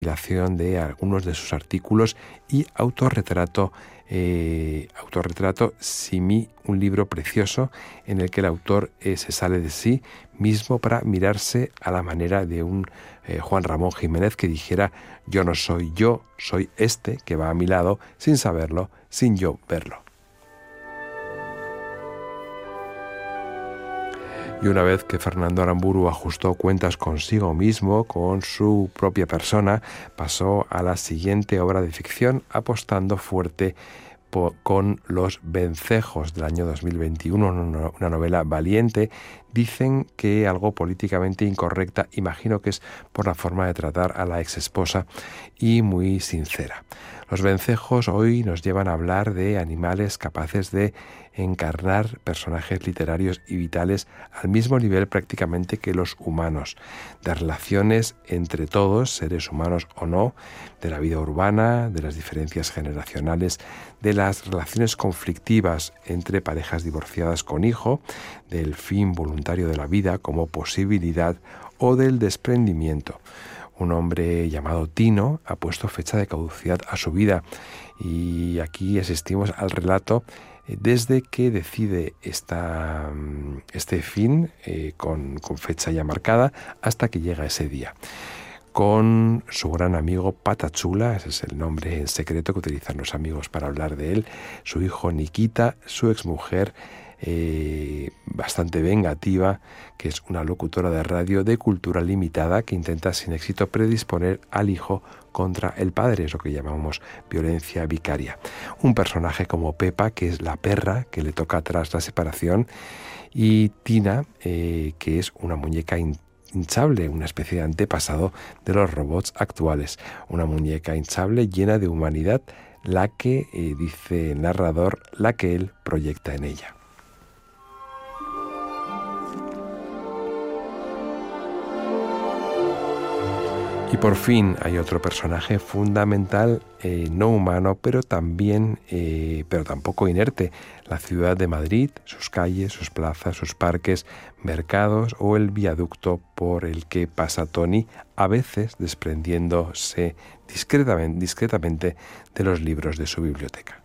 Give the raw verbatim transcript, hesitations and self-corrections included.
de algunos de sus artículos y autorretrato, eh, autorretrato Simi, un libro precioso en el que el autor eh, se sale de sí mismo para mirarse a la manera de un eh, Juan Ramón Jiménez que dijera: yo no soy yo, soy este que va a mi lado sin saberlo, sin yo verlo. Y una vez que Fernando Aramburu ajustó cuentas consigo mismo, con su propia persona, pasó a la siguiente obra de ficción, apostando fuerte po- con Los Vencejos del año dos mil veintiuno, una, una novela valiente. Dicen que algo políticamente incorrecta, imagino que es por la forma de tratar a la exesposa, y muy sincera. Los Vencejos hoy nos llevan a hablar de animales capaces de encarnar personajes literarios y vitales al mismo nivel prácticamente que los humanos, de relaciones entre todos, seres humanos o no, de la vida urbana, de las diferencias generacionales, de las relaciones conflictivas entre parejas divorciadas con hijo, del fin voluntario de la vida como posibilidad o del desprendimiento. Un hombre llamado Tino ha puesto fecha de caducidad a su vida y aquí asistimos al relato desde que decide esta, este fin eh, con, con fecha ya marcada hasta que llega ese día. Con su gran amigo Patachula, ese es el nombre en secreto que utilizan los amigos para hablar de él, su hijo Nikita, su exmujer, Eh, bastante vengativa, que es una locutora de radio de cultura limitada que intenta sin éxito predisponer al hijo contra el padre, es lo que llamamos violencia vicaria. Un personaje como Pepa, que es la perra que le toca tras la separación, y Tina, eh, que es una muñeca hinchable, una especie de antepasado de los robots actuales, una muñeca hinchable llena de humanidad, la que, eh, dice el narrador, la que él proyecta en ella. Y por fin hay otro personaje fundamental, eh, no humano, pero también, eh, pero tampoco inerte: la ciudad de Madrid, sus calles, sus plazas, sus parques, mercados o el viaducto por el que pasa Tony, a veces desprendiéndose discretamente, discretamente de los libros de su biblioteca.